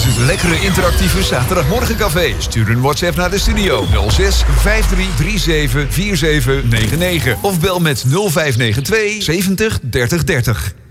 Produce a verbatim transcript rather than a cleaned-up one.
het lekkere interactieve zaterdagmorgencafé. Stuur een WhatsApp naar de studio nul zes vijf drie drie zeven vier zeven negen negen of bel met nul vijf negen twee zeventig dertig dertig.